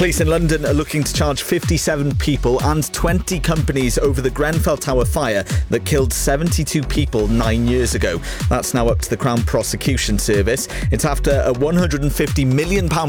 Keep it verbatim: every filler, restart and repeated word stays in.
Police in London are looking to charge fifty-seven people and twenty companies over the Grenfell Tower fire that killed seventy-two people nine years ago. That's now up to the Crown Prosecution Service. It's after a one hundred fifty million pounds